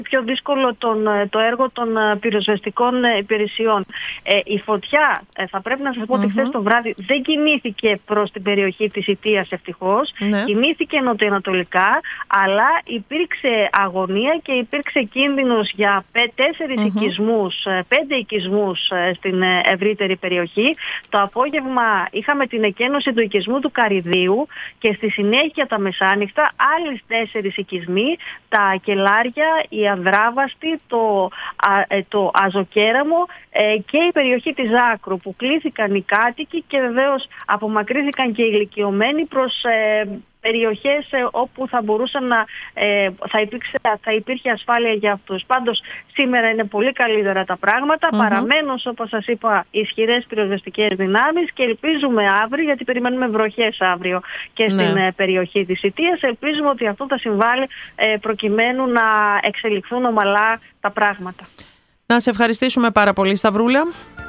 πιο δύσκολο το έργο των πυροσβεστικών υπηρεσιών. Η φωτιά, θα πρέπει να σας πω ότι χθες το βράδυ δεν κινήθηκε προς την περιοχή της Ιττίας, ευτυχώς. Κινήθηκε νοτιοανατολικά, αλλά υπήρξε αγωνία και υπήρξε κίνδυνος για 5 οικισμούς στην ευρύτερη περιοχή. Το απόγευμα είχαμε την εκένωση του οικισμού του Καρυδίου και στη συνέχεια τα μεσάνυχτα άλλες 4 οικισμοί, τα Κελάρια, η Ανδράβαστη, το Αζοκέραμο και η περιοχή της Άκρου, που κλήθηκαν οι κάτοικοι και βεβαίως απομακρύνθηκαν και οι ηλικιωμένοι προς περιοχές όπου θα μπορούσαν θα υπήρχε ασφάλεια για αυτούς. Πάντως σήμερα είναι πολύ καλύτερα τα πράγματα. Παραμένουν, όπως σας είπα, ισχυρές πυροσβεστικές δυνάμεις και ελπίζουμε αύριο, γιατί περιμένουμε βροχές αύριο και στην περιοχή της Ιττίας, ελπίζουμε ότι αυτό θα συμβάλλει προκειμένου να εξελιχθούν ομαλά τα πράγματα. Να σε ευχαριστήσουμε πάρα πολύ, Σταυρούλα.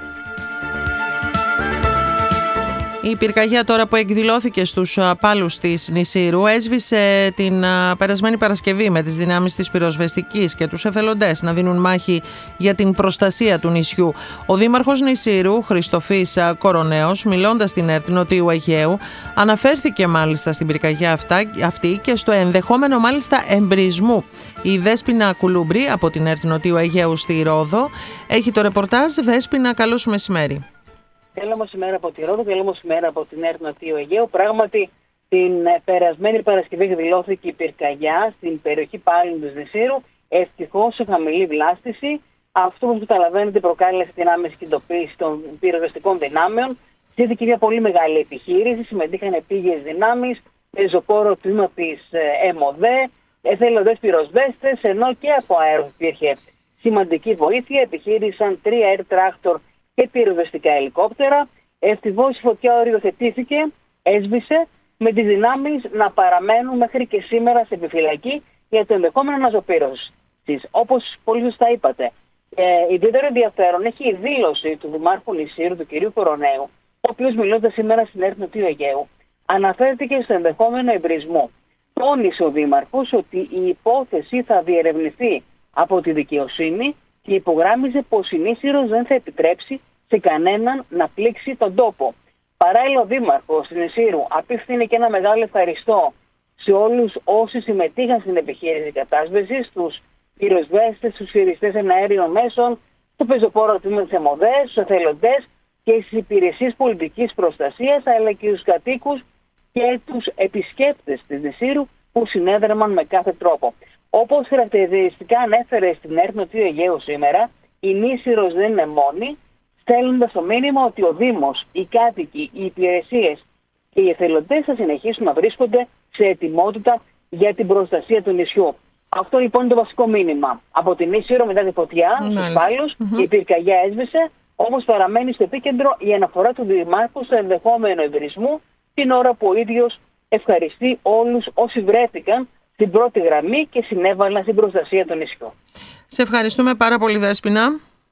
Η πυρκαγιά τώρα που εκδηλώθηκε στους πάλους της Νησήρου έσβησε την περασμένη Παρασκευή με τις δυνάμεις της πυροσβεστικής και τους εθελοντές να δίνουν μάχη για την προστασία του νησιού. Ο Δήμαρχος Νησήρου, Χριστοφής Κοροναίος, μιλώντας στην ΕΡΤ Νοτιού Αιγαίου, αναφέρθηκε μάλιστα στην πυρκαγιά αυτή και στο ενδεχόμενο μάλιστα εμπρισμού. Η Δέσποινα Κουλούμπρη από την ΕΡΤ Νοτιού Αιγαίου στη Ρόδο έχει το ρεπορτάζ. Δέσποινα, καλό σου μεσημέρι. Καλό μεσημέρι από τη Ρόδο, καλό μεσημέρι από την ΕΡΤ Νοτιού Αιγαίου. Πράγματι, την περασμένη Παρασκευή εκδηλώθηκε η πυρκαγιά στην περιοχή πάλιν της Νησήρου. Ευτυχώς σε χαμηλή βλάστηση. Αυτό, όπως καταλαβαίνετε, προκάλεσε την άμεση κινητοποίηση των πυροσβεστικών δυνάμεων. Ζήτηκε μια πολύ μεγάλη επιχείρηση. Συμμετείχαν επίγειες δυνάμεις, πεζοπόρο τμήμα της ΕΜΟΔΕ, εθελοντές πυροσβέστες, ενώ και από αέρο υπήρχε σημαντική βοήθεια. Επιχείρησαν 3 air tractor και πυροσβεστικά ελικόπτερα. Ευτυχώς η φωτιά οριοθετήθηκε, έσβησε, με τις δυνάμεις να παραμένουν μέχρι και σήμερα σε επιφυλακή για το ενδεχόμενο αναζωπήρωσης. Όπως πολύ σωστά είπατε, ιδιαίτερο ενδιαφέρον έχει η δήλωση του Δημάρχου Νησήρου, του κ. Κοροναίου, ο οποίος μιλώντας σήμερα στην ΕΡΤ Νοτιού Αιγαίου, αναφέρθηκε στο ενδεχόμενο εμπρισμό. Τόνισε ο Δήμαρχος ότι η υπόθεση θα διερευνηθεί από τη δικαιοσύνη και υπογράμμιζε πως η Νήσηρος δεν θα επιτρέψει σε κανέναν να πλήξει τον τόπο. Παράλληλα, ο Δήμαρχος της Νησήρου απίφθινε και ένα μεγάλο ευχαριστώ σε όλους όσοι συμμετείχαν στην επιχείρηση κατάσβεσης, στους πυροσβέστες, στους χειριστές εναέριων μέσων, στο πεζοπόρο τμήμα της ΕΜΟΔΕ, στους εθελοντές και στις υπηρεσίες πολιτικής προστασίας, αλλά και στους κατοίκους και τους επισκέπτες της Νησήρου που συνέδραμαν με κάθε τρόπο. Όπως χαρακτηριστικά ανέφερε στην ΕΡΤ Νοτιού Αιγαίου σήμερα, η Νήσηρος δεν είναι μόνη, στέλνοντας το μήνυμα ότι ο Δήμος, οι κάτοικοι, οι υπηρεσίες και οι εθελοντές θα συνεχίσουν να βρίσκονται σε ετοιμότητα για την προστασία του νησιού. Αυτό λοιπόν είναι το βασικό μήνυμα. Από την Νήσηρο μετά τη φωτιά, στους πάλους, η πυρκαγιά έσβησε, όμως παραμένει στο επίκεντρο η αναφορά του Δημάρχου στο ενδεχόμενο εμπρισμό, την ώρα που ο ίδιος ευχαριστεί όλους όσοι βρέθηκαν στην πρώτη γραμμή και συνέβαλαν στην προστασία των νησιών. Σε ευχαριστούμε πάρα πολύ, Δέσποινα.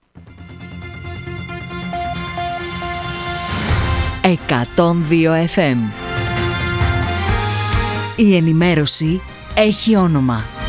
102 FM. Η ενημέρωση έχει όνομα.